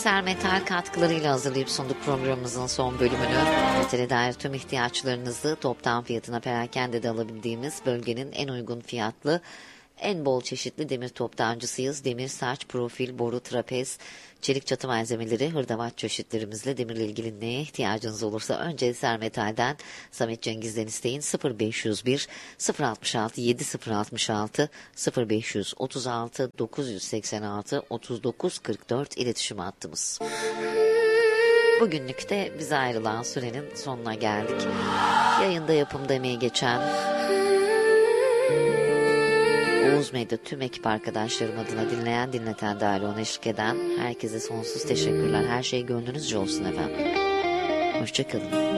Eser Metal katkılarıyla hazırlayıp sunduk programımızın son bölümünü. Metale dair tüm ihtiyaçlarınızı toptan fiyatına perakendede alabildiğimiz bölgenin en uygun fiyatlı, en bol çeşitli demir toptancısıyız. Demir, saç, profil, boru, trapez, çelik çatı malzemeleri, hırdavat çeşitlerimizle demirle ilgili neye ihtiyacınız olursa önce Eser Metal'den Samet Cengiz'den isteyin. 0501 066 7066 0536 986 3944 iletişim hattımız. Bugünlük de bize ayrılan sürenin sonuna geldik. Yayında yapımda emeği geçen Oğuz Medya tüm ekip arkadaşlarım adına dinleyen, dinleten dahil ona eşlik eden herkese sonsuz teşekkürler. Her şey gönlünüzce olsun efendim. Hoşçakalın.